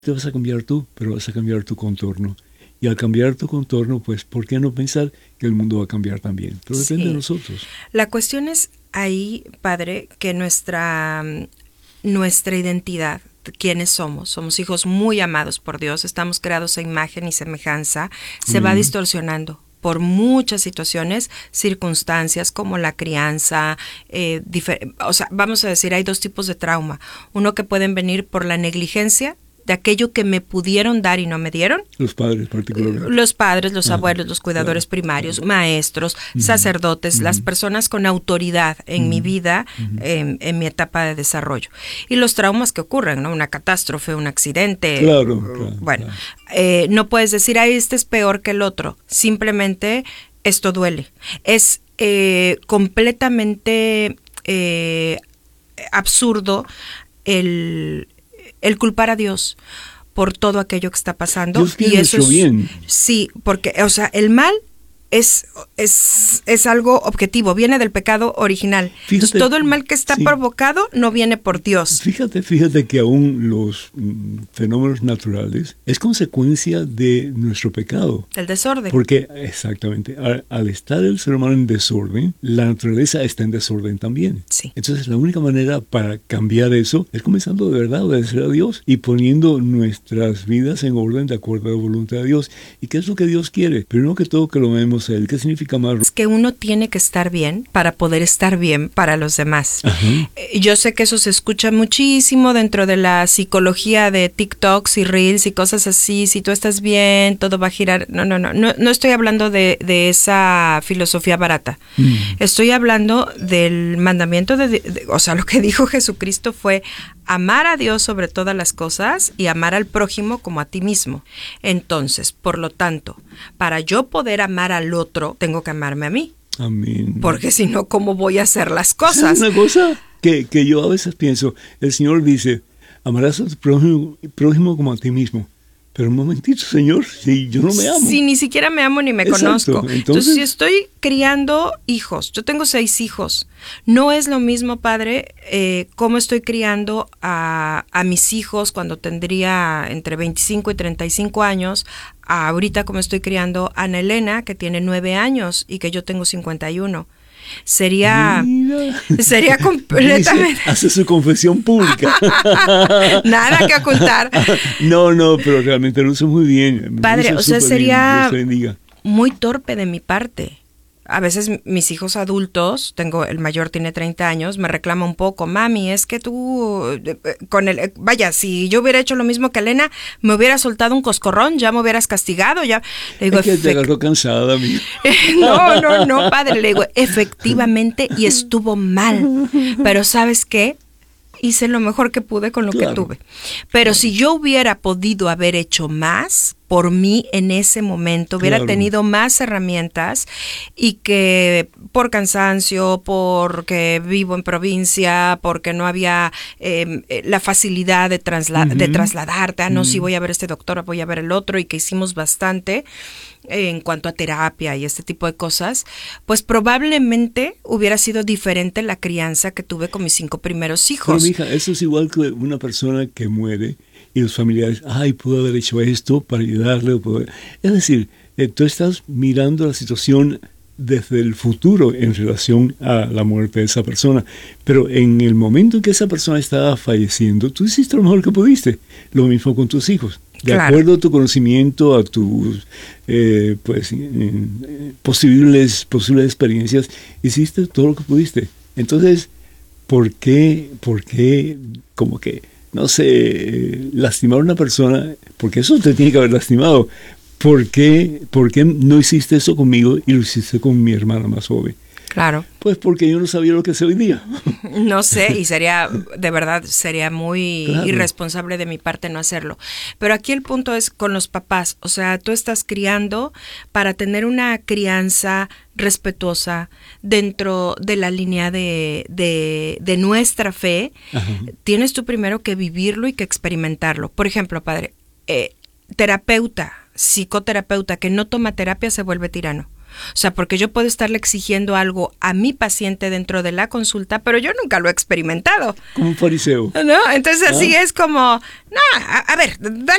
te vas a cambiar tú, pero vas a cambiar tu contorno. Y al cambiar tu contorno, pues, ¿por qué no pensar que el mundo va a cambiar también? Pero depende de nosotros. La cuestión es ahí, padre, que nuestra identidad, quiénes somos hijos muy amados por Dios, estamos creados a imagen y semejanza, se va distorsionando por muchas situaciones, circunstancias como la crianza, o sea, vamos a decir, hay dos tipos de trauma. Uno que pueden venir por la negligencia de aquello que me pudieron dar y no me dieron. Los padres particularmente. Los padres, los abuelos, los cuidadores primarios, maestros, sacerdotes, las personas con autoridad en mi vida, en mi etapa de desarrollo. Y los traumas que ocurren, ¿no? Una catástrofe, un accidente. Claro. Bueno, no puedes decir, este es peor que el otro. Simplemente esto duele. Es completamente absurdo el culpar a Dios por todo aquello que está pasando. Dios quiere nuestro bien. Sí, porque, o sea, el mal es algo objetivo, viene del pecado original. Fíjate, entonces, todo el mal que está provocado no viene por Dios. Fíjate que aún los fenómenos naturales es consecuencia de nuestro pecado. El desorden. Porque, exactamente, al estar el ser humano en desorden, la naturaleza está en desorden también. Sí. Entonces, la única manera para cambiar eso es comenzando de verdad a obedecer a Dios y poniendo nuestras vidas en orden de acuerdo a la voluntad de Dios. ¿Y qué es lo que Dios quiere? Primero que todo, que lo vemos a Él. ¿Qué significa amar? Es que uno tiene que estar bien para poder estar bien para los demás. Yo sé que eso se escucha muchísimo dentro de la psicología de TikToks y Reels y cosas así. Si tú estás bien, todo va a girar. No estoy hablando de esa filosofía barata. Estoy hablando del mandamiento o sea, lo que dijo Jesucristo fue amar a Dios sobre todas las cosas y amar al prójimo como a ti mismo. Entonces, por lo tanto, para yo poder amar al otro, tengo que amarme a mí. Amén. Porque si no, ¿cómo voy a hacer las cosas? ¿Sabes una cosa que yo a veces pienso? El Señor dice, amarás a tu prójimo como a ti mismo. Pero un momentito, Señor, si yo no me amo. Si ni siquiera me amo ni me conozco. Entonces, si estoy criando hijos, yo tengo 6 hijos, no es lo mismo, padre, cómo estoy criando a mis hijos cuando tendría entre 25 y 35 años, a ahorita como estoy criando a Ana Elena, que tiene 9 años y que yo tengo 51. Sería completamente... Hace su confesión pública. Nada que ocultar. No, pero realmente lo hizo muy bien. Padre, o sea, sería muy torpe de mi parte. A veces mis hijos adultos, el mayor tiene 30 años, me reclama un poco, mami, es que tú, vaya, si yo hubiera hecho lo mismo que Elena, me hubiera soltado un coscorrón, ya me hubieras castigado, ya. Le digo, es que te agarró cansada, amigo. No, padre, le digo, efectivamente, y estuvo mal, pero ¿sabes qué? Hice lo mejor que pude con lo que tuve. Pero si yo hubiera podido haber hecho más por mí en ese momento, hubiera tenido más herramientas y que por cansancio, porque vivo en provincia, porque no había la facilidad de trasladarte, no, si voy a ver a este doctor, voy a ver el otro, y que hicimos bastante en cuanto a terapia y este tipo de cosas, pues probablemente hubiera sido diferente la crianza que tuve con mis 5 primeros hijos. Pero, mija, eso es igual que una persona que muere y los familiares, pudo haber hecho esto para ayudarle. Es decir, tú estás mirando la situación desde el futuro en relación a la muerte de esa persona, pero en el momento en que esa persona estaba falleciendo, tú hiciste lo mejor que pudiste. Lo mismo con tus hijos. De acuerdo a tu conocimiento, a tus posibles experiencias, hiciste todo lo que pudiste. Entonces, ¿por qué como que, no sé, lastimar a una persona? Porque eso te tiene que haber lastimado. ¿Por qué no hiciste eso conmigo y lo hiciste con mi hermana más joven? Claro. Pues porque yo no sabía lo que sé hoy día. No sé, y sería muy irresponsable de mi parte no hacerlo. Pero aquí el punto es con los papás. O sea, tú estás criando para tener una crianza respetuosa dentro de la línea de nuestra fe. Tienes tú primero que vivirlo y que experimentarlo. Por ejemplo, padre, psicoterapeuta que no toma terapia se vuelve tirano. O sea, porque yo puedo estarle exigiendo algo a mi paciente dentro de la consulta, pero yo nunca lo he experimentado. Como un fariseo. ¿No? Entonces así es como, no, a ver, dale